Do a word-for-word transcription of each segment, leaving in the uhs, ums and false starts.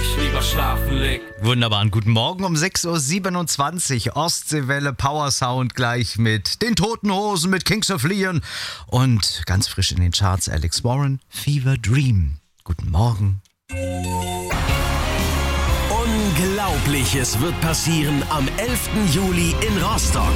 ich lieber schlafen leg. Wunderbaren guten Morgen um sechs Uhr siebenundzwanzig. Ostseewelle Power Sound gleich mit den Toten Hosen, mit Kings of Leon und ganz frisch in den Charts Alex Warren, Fever Dream. Guten Morgen. Unglaubliches wird passieren am elften Juli in Rostock.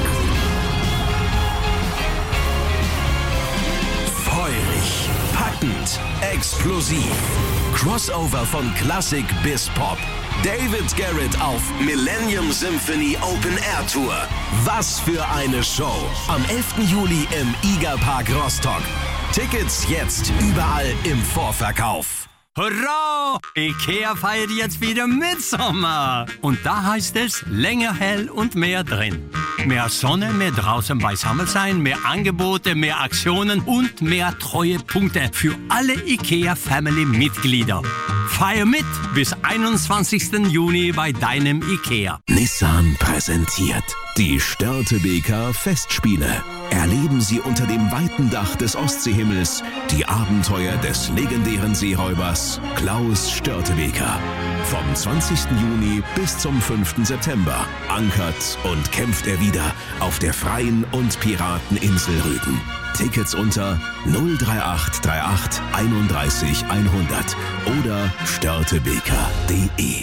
Feurig, packend, explosiv. Crossover von Klassik bis Pop. David Garrett auf Millennium Symphony Open Air Tour. Was für eine Show. Am elften Juli im Iga Park Rostock. Tickets jetzt überall im Vorverkauf. Hurra! Ikea feiert jetzt wieder Mitsommer. Und da heißt es länger hell und mehr drin. Mehr Sonne, mehr draußen beisammen sein, mehr Angebote, mehr Aktionen und mehr Treuepunkte für alle Ikea-Family-Mitglieder. Feier mit bis einundzwanzigsten Juni bei deinem Ikea. Nissan präsentiert die Störtebeker Festspiele. Erleben Sie unter dem weiten Dach des Ostseehimmels die Abenteuer des legendären Seeräubers Klaus Störtebeker. Vom zwanzigsten Juni bis zum fünften September ankert und kämpft er wieder auf der freien und Pirateninsel Rügen. Tickets unter null drei acht drei acht einunddreißig hundert oder störtebeker punkt de.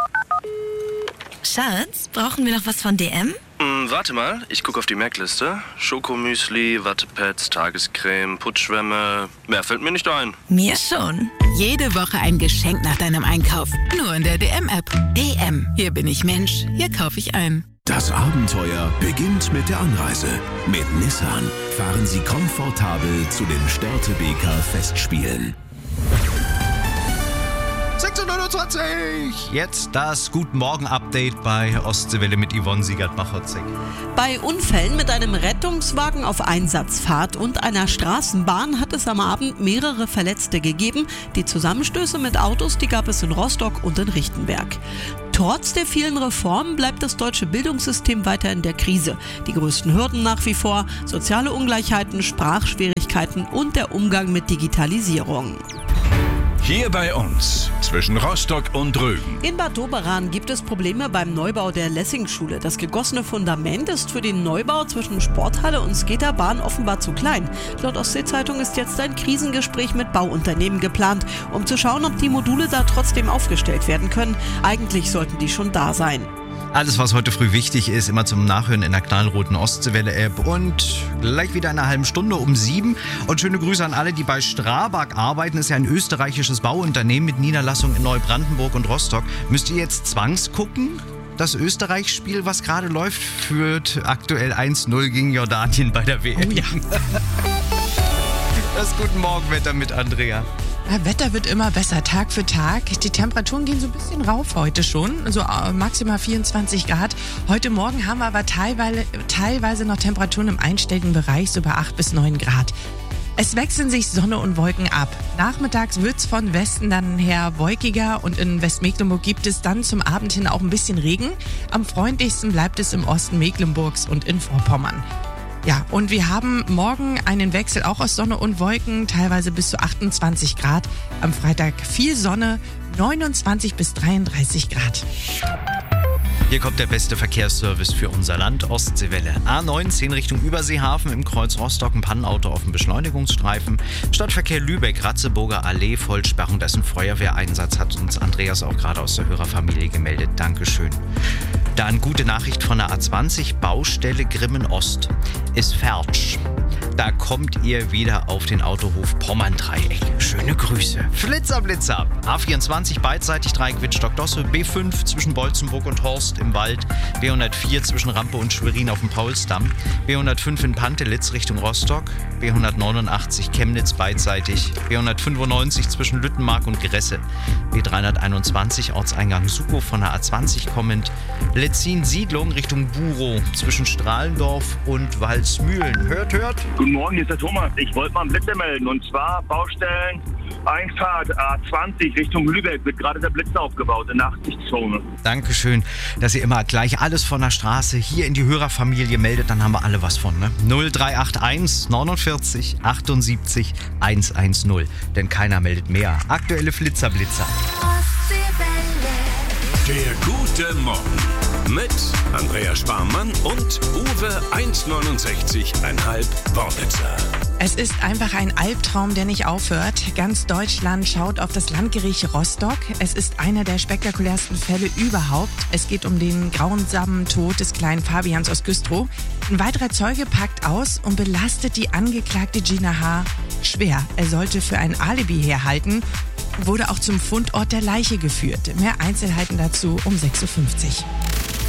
Schatz, brauchen wir noch was von D M? Hm, warte mal, ich gucke auf die Merkliste. Schokomüsli, Wattepads, Tagescreme, Putzschwämme. Mehr fällt mir nicht ein. Mir schon. Jede Woche ein Geschenk nach deinem Einkauf. Nur in der D M-App. D M. Hier bin ich Mensch. Hier kaufe ich ein. Das Abenteuer beginnt mit der Anreise. Mit Nissan fahren Sie komfortabel zu den Störtebeker Festspielen. sechs Uhr neunundzwanzig. Jetzt das Guten Morgen Update bei Ostseewelle mit Yvonne Siegert-Machotzek. Bei Unfällen mit einem Rettungswagen auf Einsatzfahrt und einer Straßenbahn hat es am Abend mehrere Verletzte gegeben. Die Zusammenstöße mit Autos, die gab es in Rostock und in Richtenberg. Trotz der vielen Reformen bleibt das deutsche Bildungssystem weiter in der Krise. Die größten Hürden nach wie vor: soziale Ungleichheiten, Sprachschwierigkeiten und der Umgang mit Digitalisierung. Hier bei uns, zwischen Rostock und Rügen. In Bad Doberan gibt es Probleme beim Neubau der Lessingschule. Das gegossene Fundament ist für den Neubau zwischen Sporthalle und Skaterbahn offenbar zu klein. Laut Ostsee-Zeitung ist jetzt ein Krisengespräch mit Bauunternehmen geplant, um zu schauen, ob die Module da trotzdem aufgestellt werden können. Eigentlich sollten die schon da sein. Alles, was heute früh wichtig ist, immer zum Nachhören in der knallroten Ostseewelle-App. Und gleich wieder in einer halben Stunde um sieben. Und schöne Grüße an alle, die bei Strabag arbeiten. Das ist ja ein österreichisches Bauunternehmen mit Niederlassung in Neubrandenburg und Rostock. Müsst ihr jetzt zwangsgucken? Das Österreich-Spiel, was gerade läuft, führt aktuell eins null gegen Jordanien bei der W M. Oh ja. Das Guten Morgen-Wetter mit Andrea. Ja, Wetter wird immer besser, Tag für Tag. Die Temperaturen gehen so ein bisschen rauf heute schon, so maximal vierundzwanzig Grad. Heute Morgen haben wir aber teilweise, teilweise noch Temperaturen im einstelligen Bereich, so bei acht bis neun Grad. Es wechseln sich Sonne und Wolken ab. Nachmittags wird es von Westen dann her wolkiger und in Westmecklenburg gibt es dann zum Abend hin auch ein bisschen Regen. Am freundlichsten bleibt es im Osten Mecklenburgs und in Vorpommern. Ja, und wir haben morgen einen Wechsel auch aus Sonne und Wolken, teilweise bis zu achtundzwanzig Grad. Am Freitag viel Sonne, neunundzwanzig bis dreiunddreißig Grad. Hier kommt der beste Verkehrsservice für unser Land, Ostseewelle. A neunzehn Richtung Überseehafen im Kreuz Rostock, ein Pannenauto auf dem Beschleunigungsstreifen. Stadtverkehr Lübeck, Ratzeburger Allee, Vollsperrung, da ist ein Feuerwehreinsatz, hat uns Andreas auch gerade aus der Hörerfamilie gemeldet. Dankeschön. Dann gute Nachricht von der A zwanzig, Baustelle Grimmen Ost. Ist fertig. Da kommt ihr wieder auf den Autohof Pommern-Dreieck. Schöne Grüße. Flitzer, Blitzer. A vierundzwanzig beidseitig Dreieck Wittstock-Dosse. B fünf zwischen Bolzenburg und Horst im Wald. B hundertvier zwischen Rampe und Schwerin auf dem Paulsdamm. B hundertfünf in Pantelitz Richtung Rostock. B hundertneunundachtzig Chemnitz beidseitig. B hundertfünfundneunzig zwischen Lüttenmark und Gresse. B dreihunderteinundzwanzig Ortseingang Sukow von der A zwanzig kommend. Letzin Siedlung Richtung Burow zwischen Strahlendorf und Walsmühlen. Hört, hört. Guten Morgen, hier ist der Thomas. Ich wollte mal einen Blitzer melden. Und zwar Baustellen, Einfahrt A zwanzig Richtung Lübeck wird gerade der Blitz aufgebaut in der Nachtsichtszone. Dankeschön, dass ihr immer gleich alles von der Straße hier in die Hörerfamilie meldet. Dann haben wir alle was von, ne? null drei acht eins neunundvierzig achtundsiebzig hundertzehn. Denn keiner meldet mehr. Aktuelle Flitzer, Blitzer. Ostseewelle. Der gute Morgen mit Andrea Sparmann und Uwe eins Komma neunundsechzig Komma fünf Wornitzer. Es ist einfach ein Albtraum, der nicht aufhört. Ganz Deutschland schaut auf das Landgericht Rostock. Es ist einer der spektakulärsten Fälle überhaupt. Es geht um den grausamen Tod des kleinen Fabians aus Güstrow. Ein weiterer Zeuge packt aus und belastet die Angeklagte Gina H. schwer. Er sollte für ein Alibi herhalten, wurde auch zum Fundort der Leiche geführt. Mehr Einzelheiten dazu um sechs Uhr fünfzig.